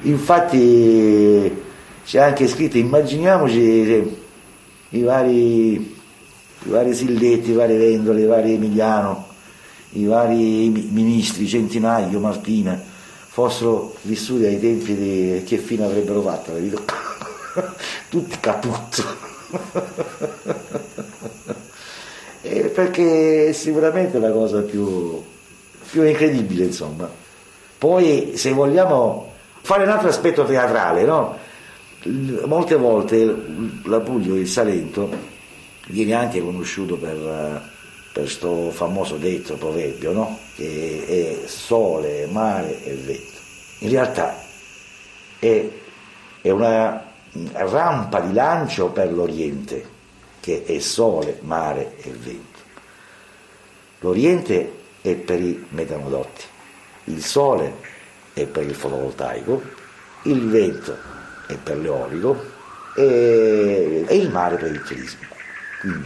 Infatti c'è anche scritto, immaginiamoci i vari Silletti, i vari Vendoli, i vari Emiliano, i vari ministri, Centinaio, Martina, fossero vissuti ai tempi di che fine avrebbero fatto, capito? Tutti caput. Perché è sicuramente la cosa più incredibile, insomma. Poi, se vogliamo fare un altro aspetto teatrale, no? Molte volte la Puglia, il Salento, viene anche conosciuto per questo famoso detto, proverbio, no? Che è sole, mare e vento. In realtà è una rampa di lancio per l'Oriente, che è sole, mare e vento. L'Oriente è per i metanodotti, il sole è per il fotovoltaico, il vento è per l'eolico e il mare per il turismo.